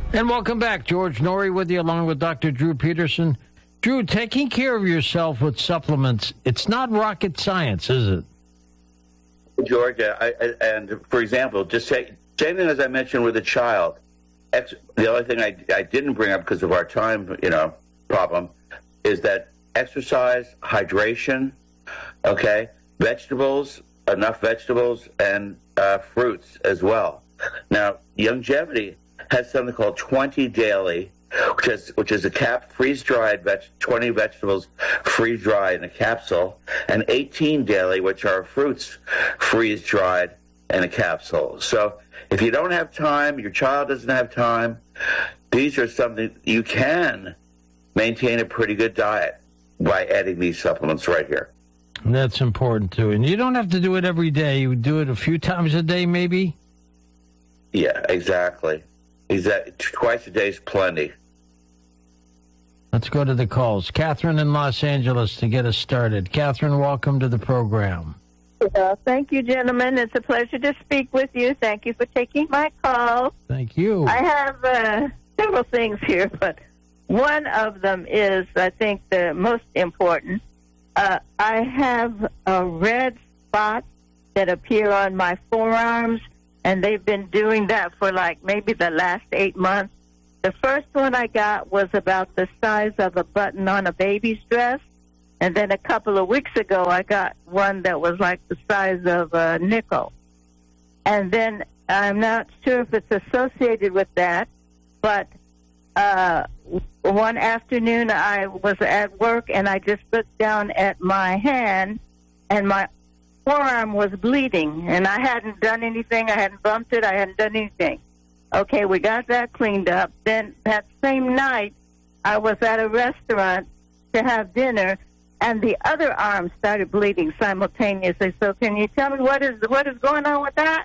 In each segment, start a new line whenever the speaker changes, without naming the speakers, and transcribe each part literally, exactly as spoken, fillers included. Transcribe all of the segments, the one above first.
And welcome back. George Norrie with you, along with Doctor Drew Peterson. Drew, taking care of yourself with supplements, it's not rocket science, is it?
George, I, I, and for example, just say, same thing as I mentioned with a child. Ex, the only thing I, I didn't bring up because of our time, you know, problem, is that exercise, hydration, okay, vegetables, enough vegetables, and uh, fruits as well. Now, longevity has something called twenty daily, which is which is a cap freeze-dried veg, twenty vegetables freeze-dried in a capsule, and eighteen daily, which are fruits freeze-dried in a capsule. So if you don't have time, your child doesn't have time, these are something you can maintain a pretty good diet by adding these supplements right here.
That's important, too. And you don't have to do it every day. You do it a few times a day, maybe?
Yeah, exactly. Exactly. Twice a day is plenty.
Let's go to the calls. Catherine in Los Angeles to get us started. Catherine, welcome to the program.
Uh, thank you, gentlemen. It's a pleasure to speak with you. Thank you for taking my call.
Thank you.
I have uh, several things here, but one of them is, I think, the most important. Uh, I have a red spot that appear on my forearms, and they've been doing that for like maybe the last eight months. The first one I got was about the size of a button on a baby's dress. And then a couple of weeks ago, I got one that was like the size of a nickel. And then I'm not sure if it's associated with that, but uh, one afternoon I was at work and I just looked down at my hand and my forearm was bleeding, and I hadn't done anything. I hadn't bumped it. I hadn't done anything. Okay, we got that cleaned up. Then that same night, I was at a restaurant to have dinner, and the other arm started bleeding simultaneously. So can you tell me what is what is going on with that?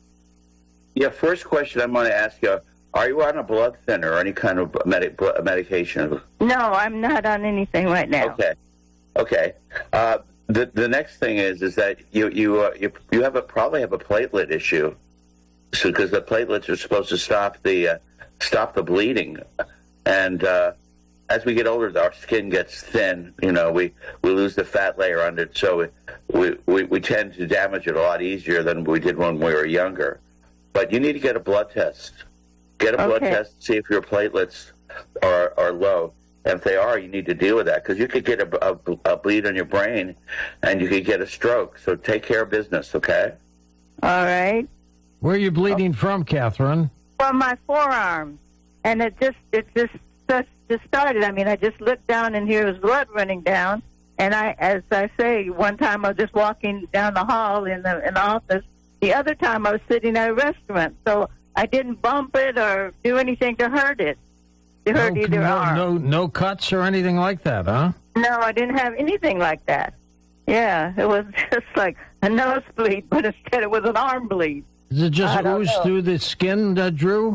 Yeah, first question I'm going to ask you, are you on a blood thinner or any kind of medic, medication?
No, I'm not on anything right now.
Okay. Okay. Uh, The the next thing is is that you you uh, you you have a probably have a platelet issue, so because the platelets are supposed to stop the uh, stop the bleeding, and uh, as we get older, our skin gets thin. You know, we, we lose the fat layer under it, so we, we we tend to damage it a lot easier than we did when we were younger. But you need to get a blood test. Get a
okay.
blood test, see if your platelets are are low. And if they are, you need to deal with that because you could get a, a, a bleed on your brain and you could get a stroke. So take care of business, okay?
All right.
Where are you bleeding from, Catherine?
From my forearm. And it just it just, just just started. I mean, I just looked down and here was blood running down. And I, as I say, one time I was just walking down the hall in the, in the office. The other time I was sitting at a restaurant. So I didn't bump it or do anything to hurt it. It hurt
no,
either
no,
arm.
No, no cuts or anything like that, huh?
No, I didn't have anything like that. Yeah, it was just like a nosebleed, but instead it was an arm bleed.
Does it just ooze through the skin, uh, Drew?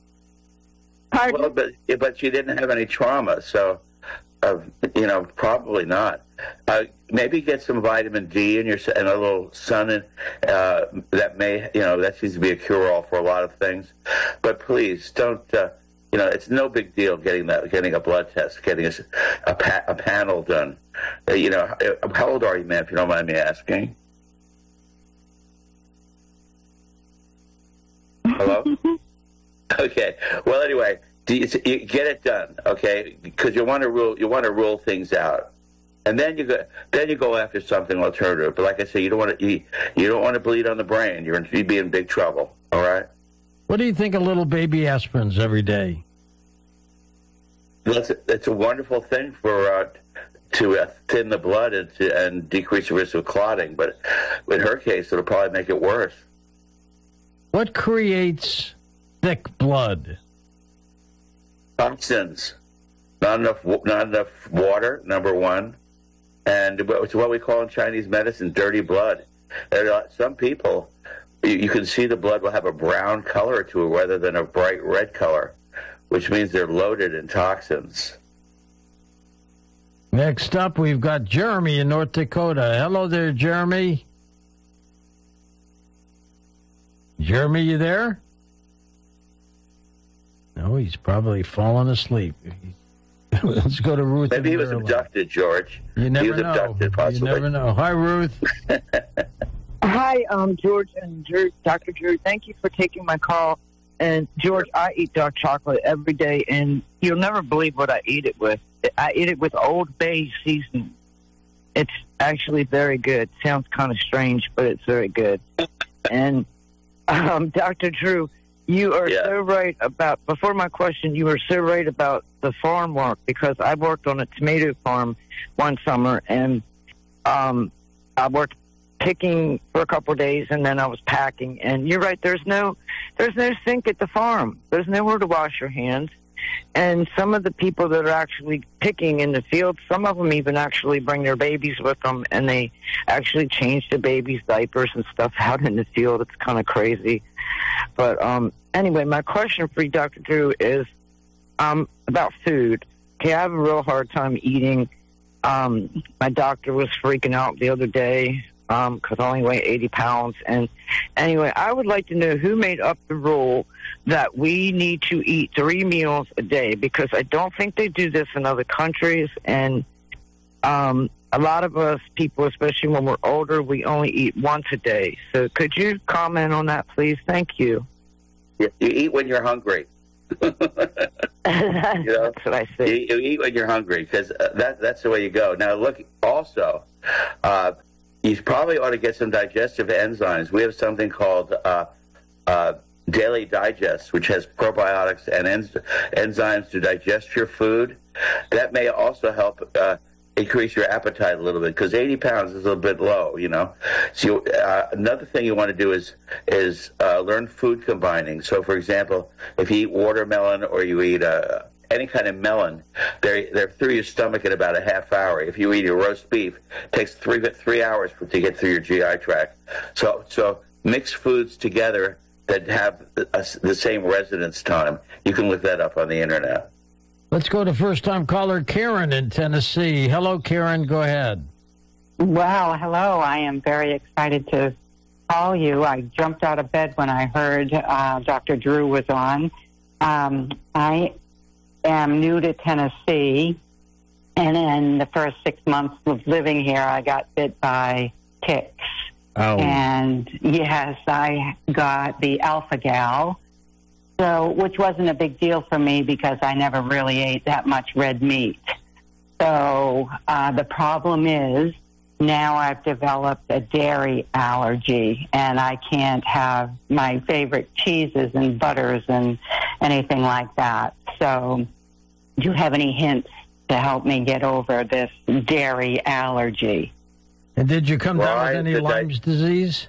Pardon?
Well, but but you didn't have any trauma, so uh, you know probably not. Uh, maybe get some vitamin D in your and a little sun. In, uh, that may you know that seems to be a cure-all for a lot of things. But please don't. Uh, You know, it's no big deal getting that, getting a blood test, getting a, a, pa- a panel done. Uh, you know, how old are you, man, if you don't mind me asking? Hello? Okay. Well, anyway, do you, you get it done, okay? Because you want to rule, you want to rule things out, and then you go, then you go after something alternative. But like I say, you don't want to, you, you don't want to bleed on the brain. You're you'd be in big trouble. All right.
What do you think of little baby aspirins every day?
That's a, that's a wonderful thing for uh, to uh, thin the blood and, to, and decrease the risk of clotting. But in her case, it'll probably make it worse.
What creates thick blood?
Toxins, not enough, not enough water. Number one, and it's what we call in Chinese medicine dirty blood. There are some people. You can see the blood will have a brown color to it rather than a bright red color, which means they're loaded in toxins.
Next up, we've got Jeremy in North Dakota. Hello there, Jeremy. Jeremy, you there? No, he's probably fallen asleep. Let's go to Ruth.
Maybe he was abducted, George.
You never
he was
know.
abducted, possibly.
You never know. Hi, Ruth.
Hi, um, George and Drew, Doctor Drew. Thank you for taking my call. And, George, I eat dark chocolate every day, and you'll never believe what I eat it with. I eat it with Old Bay seasoning. It's actually very good. Sounds kind of strange, but it's very good. And, um, Doctor Drew, you are
yeah.
so right about, before my question, you were so right about the farm work, because I worked on a tomato farm one summer, and um, I worked picking for a couple of days, and then I was packing. And you're right, there's no there's no sink at the farm. There's nowhere to wash your hands. And some of the people that are actually picking in the field, some of them even actually bring their babies with them, and they actually change the babies' diapers and stuff out in the field. It's kind of crazy. But um, anyway, my question for you, Doctor Drew, is um, about food. Okay, I have a real hard time eating. Um, my doctor was freaking out the other day because um, I only weigh eighty pounds. And anyway, I would like to know who made up the rule that we need to eat three meals a day, because I don't think they do this in other countries. And um, a lot of us people, especially when we're older, we only eat once a day. So could you comment on that, please? Thank you.
You, you eat when you're hungry. you know?
That's what I say.
You, you eat when you're hungry, because uh, that, that's the way you go. Now, look, also, uh, you probably ought to get some digestive enzymes. We have something called uh, uh, Daily Digest, which has probiotics and enz- enzymes to digest your food. That may also help uh, increase your appetite a little bit, because eighty pounds is a little bit low, you know. So uh, another thing you want to do is is uh, learn food combining. So, for example, if you eat watermelon or you eat uh, any kind of melon, they're, they're through your stomach in about a half hour. If you eat a roast beef, it takes three three hours for, to get through your G I tract. So, so mix foods together that have a, the same residence time. You can look that up on the internet.
Let's go to first-time caller Karen in Tennessee. Hello, Karen. Go ahead.
Well, hello. I am very excited to call you. I jumped out of bed when I heard uh, Doctor Drew was on. Um, I am new to Tennessee, and in the first six months of living here, I got bit by ticks.
Oh.
And, yes, I got the alpha-gal. So, which wasn't a big deal for me because I never really ate that much red meat. So uh, the problem is now I've developed a dairy allergy, and I can't have my favorite cheeses and butters and anything like that. So do you have any hints to help me get over this dairy allergy?
And did you come down
Why
with any
did
Lyme's
I-
disease?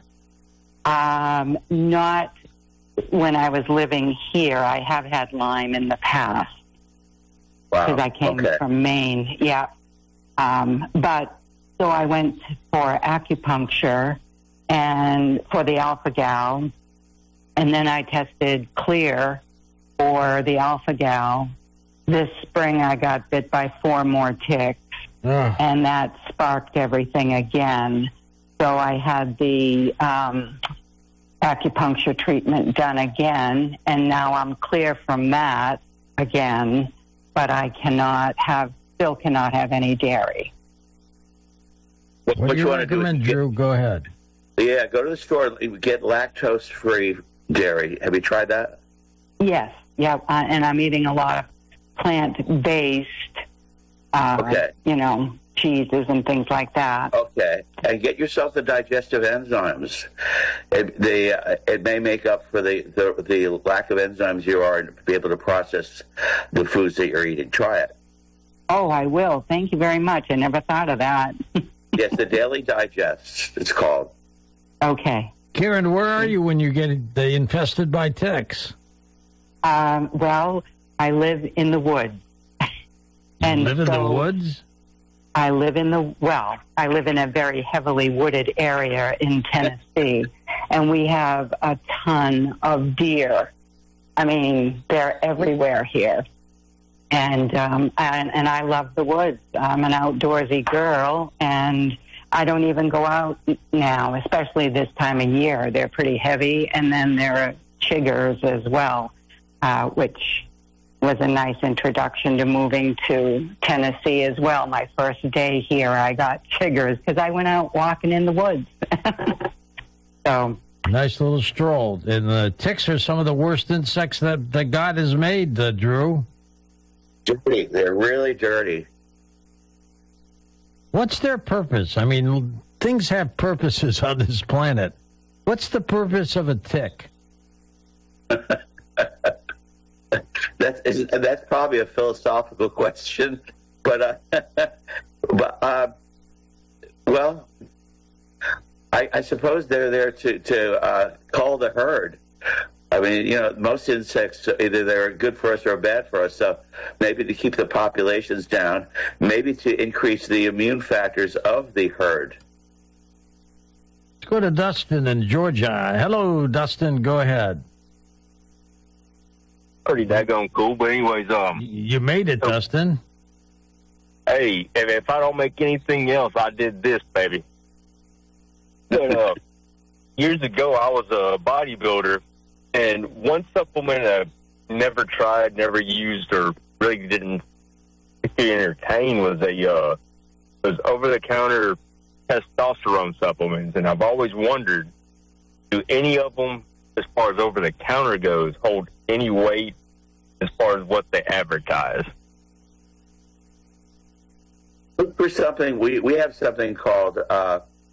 Um, not when I was living here. I have had Lyme in the past
Wow.
because I came
okay.
from Maine. Yeah. Um, but so I went for acupuncture and for the alpha-gal, and then I tested clear for the alpha-gal. This spring I got bit by four more ticks,
Oh.
and that sparked everything again. So I had the um, acupuncture treatment done again, and now I'm clear from that again, but I cannot have, still cannot have any dairy.
What,
What
what
do
you
you
want to do
recommend,
is get,
Drew? Go ahead.
yeah, go to the store and get lactose-free dairy. Have you tried that?
Yes, yeah, uh, and I'm eating a lot of plant-based, uh,
Okay.
you know, cheeses and things like that.
Okay, and get yourself the digestive enzymes. It, they, uh, it may make up for the, the the lack of enzymes you are to be able to process the foods that you're eating. Try it.
Oh, I will. Thank you very much. I never thought of that.
Yes, the Daily Digest, it's called.
Okay.
Karen, where are you when you get the infested by ticks?
Um, well, I live in the woods.
You
And
live in the
so-
woods?
I live in the, well, I live in a very heavily wooded area in Tennessee, and we have a ton of deer. I mean, they're everywhere here. And, um, and, and I love the woods. I'm an outdoorsy girl, and I don't even go out now, especially this time of year. They're pretty heavy, and then there are chiggers as well, uh, which was a nice introduction to moving to Tennessee as well. My first day here, I got chiggers because I went out walking in the woods. So
nice little stroll. And the ticks are some of the worst insects that, that God has made, uh, Drew.
Dirty. They're really dirty.
What's their purpose? I mean, things have purposes on this planet. What's the purpose of a tick?
That's that's probably a philosophical question, but uh, but uh, well, I, I suppose they're there to to uh, call the herd. I mean, you know, most insects either they're good for us or bad for us. So maybe to keep the populations down, maybe to increase the immune factors of the herd.
Let's go to Dustin in Georgia. Hello, Dustin. Go ahead.
Pretty daggone cool, but anyways, um,
You made it,
so,
Dustin.
hey, if, if I don't make anything else, I did this, baby. But, uh, years ago, I was a bodybuilder, and one supplement I never tried, never used, or really didn't entertain was a uh, was over-the-counter testosterone supplements, and I've always wondered, do any of them, as far as over-the-counter goes, hold any weight as far as what they advertise?
Look for something. We we have something called uh,